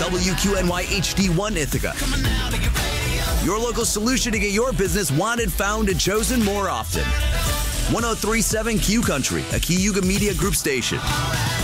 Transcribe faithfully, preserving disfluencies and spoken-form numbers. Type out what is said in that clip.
W Q N Y H D one Ithaca. Your local solution to get your business wanted, found, and chosen more often. one oh three point seven Q Country, a Cayuga Media Group station.